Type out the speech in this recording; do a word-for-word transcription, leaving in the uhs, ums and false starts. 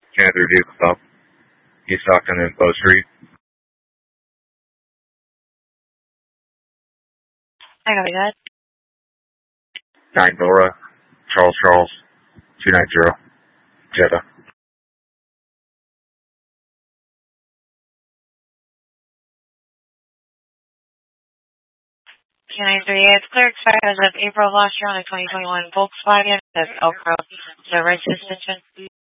Canada Duke Club, East Stockton and Bow Street. I got that. Nine Nora, Charles Charles, two nine zero, Jeddah. two nine three eight. It's clear expired as of April of last year on the twenty twenty-one Volkswagen. That's Elk Grove. The right suspension.